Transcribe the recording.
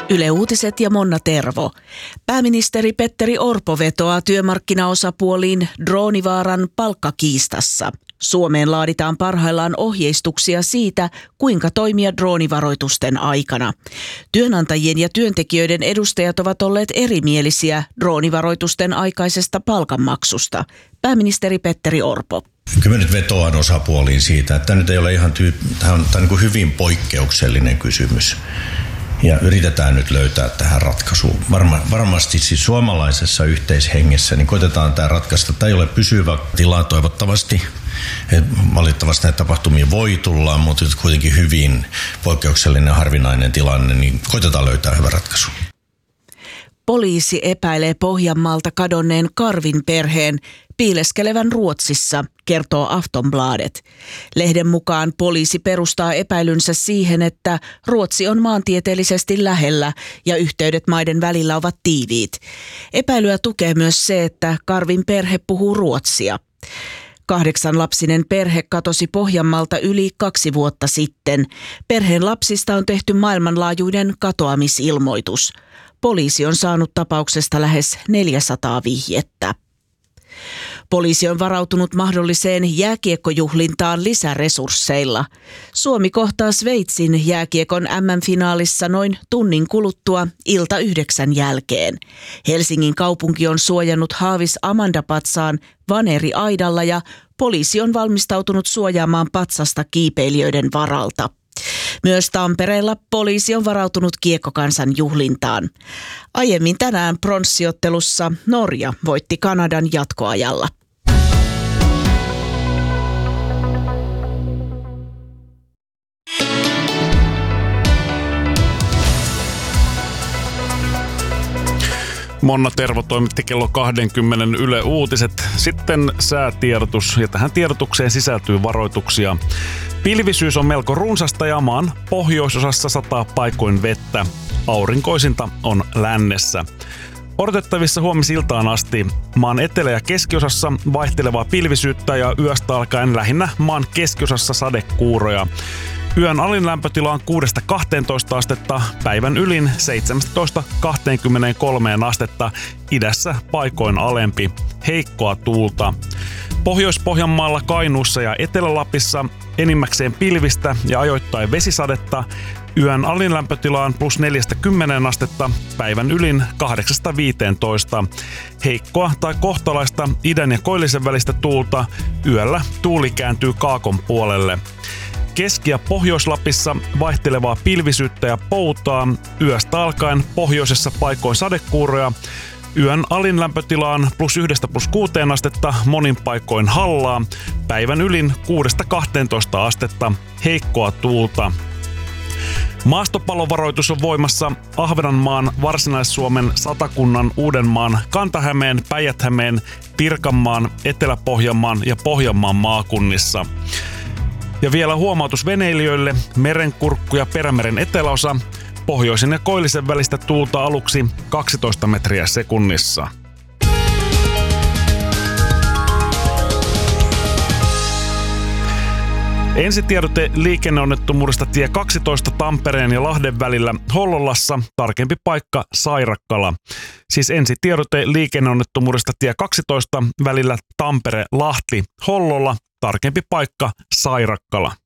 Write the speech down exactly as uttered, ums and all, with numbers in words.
Yle Uutiset ja Monna Tervo. Pääministeri Petteri Orpo vetoaa työmarkkinaosapuoliin droonivaaran palkkakiistassa. Suomeen laaditaan parhaillaan ohjeistuksia siitä, kuinka toimia droonivaroitusten aikana. Työnantajien ja työntekijöiden edustajat ovat olleet erimielisiä droonivaroitusten aikaisesta palkanmaksusta. Pääministeri Petteri Orpo. Kyllä nyt vetoan osapuoliin siitä, että tämä nyt ei ole ihan tyy- tämä on, tämä on niin kuin hyvin poikkeuksellinen kysymys. Ja yritetään nyt löytää tähän ratkaisu. Varma, varmasti siis suomalaisessa yhteishengessä niin koitetaan tämä ratkaista. Tämä ei ole pysyvä tila toivottavasti. Valitettavasti näitä tapahtumia voi tulla, mutta kuitenkin hyvin poikkeuksellinen ja harvinainen tilanne, niin koitetaan löytää hyvä ratkaisu. Poliisi epäilee Pohjanmaalta kadonneen Karvin perheen piileskelevän Ruotsissa, kertoo Aftonbladet. Lehden mukaan poliisi perustaa epäilynsä siihen, että Ruotsi on maantieteellisesti lähellä ja yhteydet maiden välillä ovat tiiviit. Epäilyä tukee myös se, että Karvin perhe puhuu ruotsia. Kahdeksanlapsinen perhe katosi Pohjanmaalta yli kaksi vuotta sitten. Perheen lapsista on tehty maailmanlaajuinen katoamisilmoitus. Poliisi on saanut tapauksesta lähes neljäsataa vihjettä. Poliisi on varautunut mahdolliseen jääkiekkojuhlintaan lisäresursseilla. Suomi kohtaa Sveitsin jääkiekon äm äm-finaalissa noin tunnin kuluttua ilta yhdeksän jälkeen. Helsingin kaupunki on suojannut Haavis Amanda-patsaan vaneri-aidalla ja poliisi on valmistautunut suojaamaan patsasta kiipeilijöiden varalta. Myös Tampereella poliisi on varautunut kiekkokansan juhlintaan. Aiemmin tänään pronssiottelussa Norja voitti Kanadan jatkoajalla. Monna Tervo toimitti kello kaksikymmentä Yle Uutiset. Sitten säätiedotus, ja tähän tiedotukseen sisältyy varoituksia. Pilvisyys on melko runsasta ja maan pohjoisosassa sataa paikoin vettä. Aurinkoisinta on lännessä. Odotettavissa huomisiltaan asti maan etelä- ja keskiosassa vaihtelevaa pilvisyyttä ja yöstä alkaen lähinnä maan keskiosassa sadekuuroja. Yön alin lämpötila on kuudesta kahteentoista astetta, päivän ylin seitsemästä kaksikymmentäkolme astetta, idässä paikoin alempi, heikkoa tuulta. Pohjois-Pohjanmaalla, Kainuussa ja Etelä-Lapissa enimmäkseen pilvistä ja ajoittain vesisadetta. Yön alin lämpötila on plus neljästä kymmeneen astetta, päivän ylin kahdeksasta viiteentoista. Heikkoa tai kohtalaista idän ja koillisen välistä tuulta, yöllä tuuli kääntyy kaakon puolelle. Keski- ja Pohjois-Lapissa vaihtelevaa pilvisyyttä ja poutaa, yöstä alkaen pohjoisessa paikoin sadekuuroja. Yön alin lämpötila on plus yhdestä plus kuuteen astetta, monin paikoin hallaa, päivän ylin kuudesta kahteentoista astetta, heikkoa tuulta. Maastopallovaroitus on voimassa Ahvenanmaan, Varsinais-Suomen, Satakunnan, Uudenmaan, Kanta-Hämeen, Päijät-Hämeen, Pirkanmaan, Etelä-Pohjanmaan ja Pohjanmaan maakunnissa. Ja vielä huomautus veneilijöille, Merenkurkku ja Perämeren eteläosa, pohjoisen ja koillisen välistä tuulta aluksi kaksitoista metriä sekunnissa. Ensitiedote liikenneonnettomuudesta tie kaksitoista Tampereen ja Lahden välillä Hollolassa, tarkempi paikka Sairakkala. Siis ensitiedote liikenneonnettomuudesta tie kaksitoista välillä Tampere-Lahti Hollolla, tarkempi paikka Sairakkala.